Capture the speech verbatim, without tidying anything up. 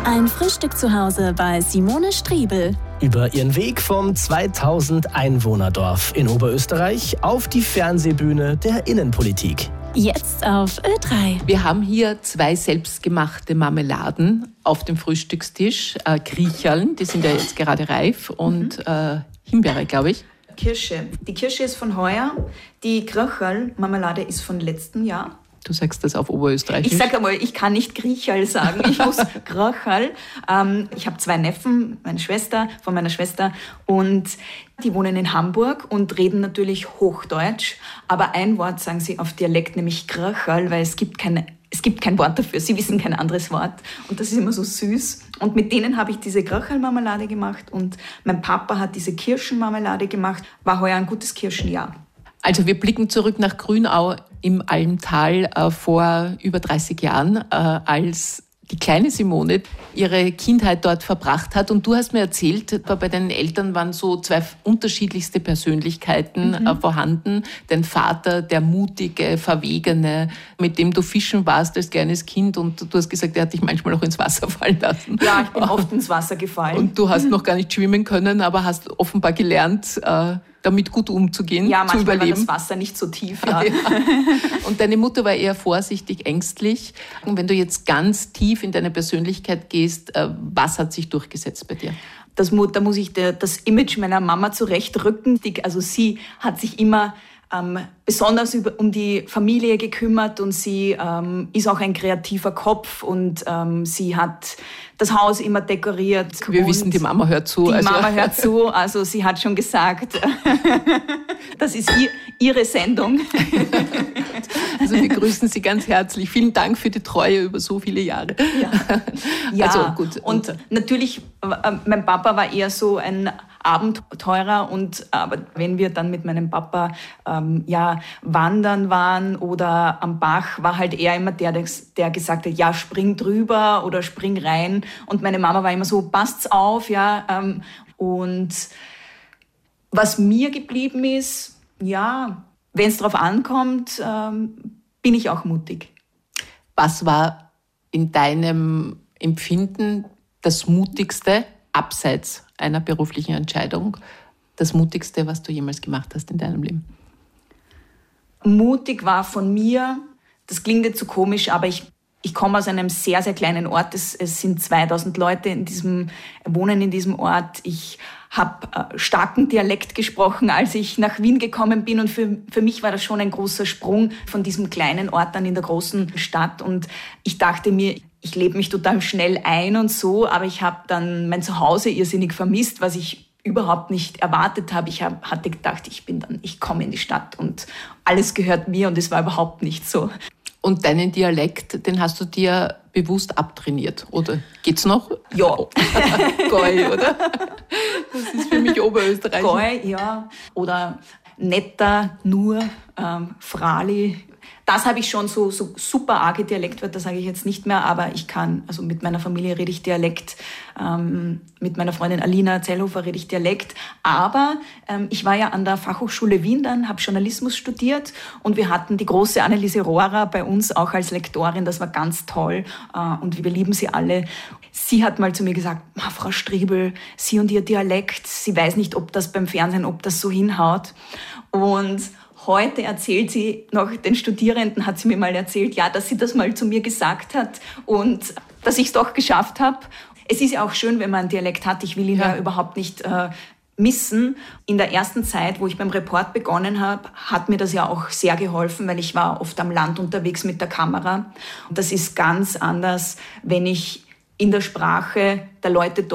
Ein Frühstück zu Hause bei Simone Striebel. Über ihren Weg vom zweitausend Einwohnerdorf in Oberösterreich auf die Fernsehbühne der Innenpolitik. Jetzt auf Ö drei. Wir haben hier zwei selbstgemachte Marmeladen auf dem Frühstückstisch. Äh, Kriecherln, die sind ja jetzt gerade reif, und mhm. äh, Himbeere, glaube ich. Kirsche. Die Kirsche ist von heuer, die Kröcherl-Marmelade ist von letztem Jahr. Du sagst das auf Oberösterreichisch. Ich sage einmal, ich kann nicht Griecherl sagen, ich muss Kröcherl. Ähm, ich habe zwei Neffen, meine Schwester, von meiner Schwester, und die wohnen in Hamburg und reden natürlich Hochdeutsch. Aber ein Wort sagen sie auf Dialekt, nämlich Kröcherl, weil es gibt keine Es gibt kein Wort dafür, sie wissen kein anderes Wort. Und das ist immer so süß. Und mit denen habe ich diese Kröcherl-Marmelade gemacht und mein Papa hat diese Kirschenmarmelade gemacht. War heuer ein gutes Kirschenjahr. Also wir blicken zurück nach Grünau im Almtal äh, vor über dreißig Jahren, äh, als die kleine Simone ihre Kindheit dort verbracht hat. Und du hast mir erzählt, bei deinen Eltern waren so zwei unterschiedlichste Persönlichkeiten mhm. äh, vorhanden. Dein Vater, der mutige, verwegene, mit dem du fischen warst als kleines Kind. Und du hast gesagt, er hat dich manchmal auch ins Wasser fallen lassen. Ja, ich bin oft ins Wasser gefallen. Und du hast noch gar nicht schwimmen können, aber hast offenbar gelernt, äh, damit gut umzugehen, ja, zu überleben. Ja, manchmal war das Wasser nicht so tief. Ja. Ja. Und deine Mutter war eher vorsichtig, ängstlich. Und wenn du jetzt ganz tief in deine Persönlichkeit gehst, was hat sich durchgesetzt bei dir? Das, da muss ich das Image meiner Mama zurechtrücken. Also sie hat sich immer ähm, besonders über, um die Familie gekümmert und sie ähm, ist auch ein kreativer Kopf und ähm, sie hat das Haus immer dekoriert. Wir und wissen, die Mama hört zu. Die also. Mama hört zu, also sie hat schon gesagt, das ist ihr, ihre Sendung. Also wir grüßen Sie ganz herzlich. Vielen Dank für die Treue über so viele Jahre. Ja, ja. Also, gut. Und, und natürlich, mein Papa war eher so ein Abenteurer und aber wenn wir dann mit meinem Papa ähm, ja, wandern waren oder am Bach, war halt er immer der, der gesagt hat, ja, spring drüber oder spring rein. Und meine Mama war immer so, passt's auf, ja. Ähm, und was mir geblieben ist, ja, wenn es drauf ankommt, ähm, bin ich auch mutig. Was war in deinem Empfinden das Mutigste, abseits einer beruflichen Entscheidung, das Mutigste, was du jemals gemacht hast in deinem Leben? Mutig war von mir, das klingt jetzt so komisch, aber ich, ich komme aus einem sehr, sehr kleinen Ort. Es, es sind zweitausend Leute in diesem, wohnen in diesem Ort. Ich habe äh, starken Dialekt gesprochen, als ich nach Wien gekommen bin. Und für, für mich war das schon ein großer Sprung von diesem kleinen Ort dann in der großen Stadt. Und ich dachte mir, ich lebe mich total schnell ein und so, aber ich habe dann mein Zuhause irrsinnig vermisst, was ich überhaupt nicht erwartet habe. Ich hab, hatte gedacht, ich bin dann, ich komme in die Stadt und alles gehört mir und es war überhaupt nicht so. Und deinen Dialekt, den hast du dir bewusst abtrainiert, oder? Geht's noch? Ja. Goi, oder? Das ist für mich Oberösterreich. Goi, ja. Oder netter, nur, ähm, Frali. Das habe ich schon so, so super arge Dialektwörter, sage ich jetzt nicht mehr, aber ich kann, also mit meiner Familie rede ich Dialekt, ähm, mit meiner Freundin Alina Zellhofer rede ich Dialekt, aber ähm, ich war ja an der Fachhochschule Wien dann, habe Journalismus studiert und wir hatten die große Anneliese Rohrer bei uns auch als Lektorin, das war ganz toll äh, und wir lieben sie alle. Sie hat mal zu mir gesagt, Frau Striebel, Sie und Ihr Dialekt, sie weiß nicht, ob das beim Fernsehen, ob das so hinhaut. Und heute erzählt sie noch den Studierenden, hat sie mir mal erzählt, ja, dass sie das mal zu mir gesagt hat und dass ich es doch geschafft habe. Es ist ja auch schön, wenn man einen Dialekt hat. Ich will ihn ja, ja überhaupt nicht äh, missen. In der ersten Zeit, wo ich beim Report begonnen habe, hat mir das ja auch sehr geholfen, weil ich war oft am Land unterwegs mit der Kamera. Und das ist ganz anders, wenn ich in der Sprache der Leute dort